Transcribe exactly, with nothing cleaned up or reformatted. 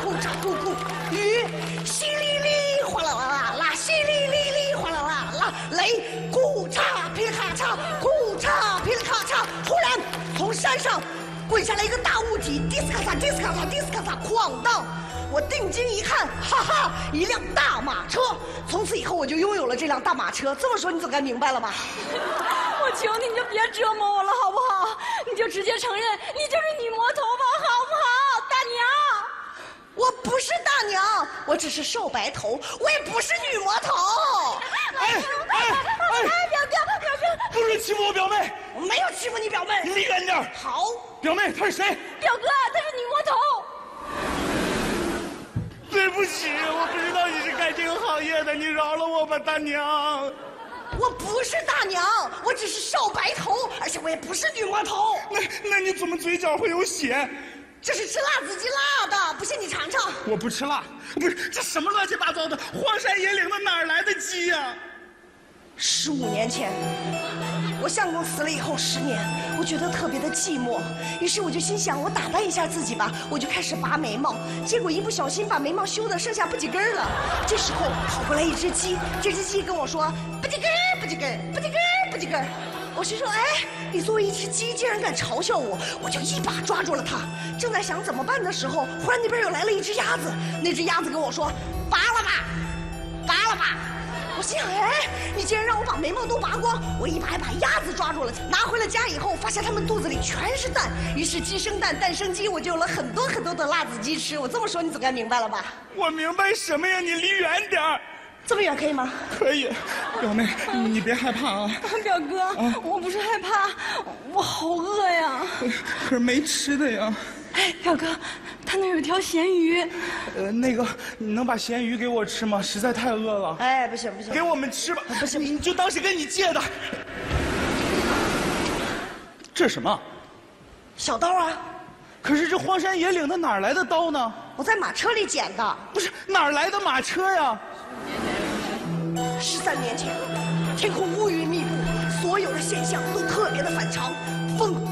咕嚓咕咕，雨淅沥沥哗啦啦啦啦，淅沥沥沥哗啦啦啦，雷咕嚓噼里咔嚓，咕嚓噼里咔嚓，突然从山上滚下来一个大物体，迪斯卡萨迪斯卡萨迪斯卡萨哐当。我定睛一看，哈哈，一辆大马车。从此以后，我就拥有了这辆大马车。这么说，你总该明白了吧？ 我求你，你就别折磨我了，好不好？你就直接承认你就是女魔头吧，好不好，大娘？ 我不是大娘，我只是瘦白头，我也不是女魔头。 哎哎哎！ 表哥，表哥， 不准欺负我表妹！ 我没有欺负你表妹， 你离远点。 好， 表妹她是谁？ 表哥，她是女魔头。 对不起，我不知道你是干这个行业的，你饶了我吧，大娘。 我不是大娘，我只是瘦白头，而且我也不是女魔头。 那那你怎么嘴角会有血？ 这是吃辣子鸡辣的，不信你尝尝。 我不吃辣，不是这什么乱七八糟的，荒山野岭的哪儿来的鸡呀？ 十五年前，我相公死了以后十年，我觉得特别的寂寞，于是我就心想，我打扮一下自己吧，我就开始拔眉毛，结果一不小心把眉毛修的剩下不几根了。这时候跑过来一只鸡，这只鸡跟我说不几根不几根不几根不几根。我心说，哎，你作为一只鸡，竟然敢嘲笑我，我就一把抓住了它。正在想怎么办的时候，忽然那边又来了一只鸭子，那只鸭子跟我说，拔了吧，拔了吧。我心想，哎，你竟然让我把眉毛都拔光！我一把一把鸭子抓住了，拿回了家以后，发现它们肚子里全是蛋，于是鸡生蛋，蛋生鸡，我就有了很多很多的辣子鸡吃。我这么说，你总该明白了吧？ 我明白什么呀？你离远点儿。 这么远可以吗？ 可以，表妹，你别害怕啊。 表哥，啊、我不是害怕，我好饿呀。 可是没吃的呀。 哎，表哥，他那有条咸鱼。 呃，那个，你能把咸鱼给我吃吗？实在太饿了。 哎，不行不行， 给我们吃吧。 不行， 你就当是跟你借的。这是什么？ 小刀啊。 可是这荒山野岭的哪儿来的刀呢？ 我在马车里捡的。 不是，哪儿来的马车呀？ 十三年前，天空乌云密布，所有的现象都特别的反常，风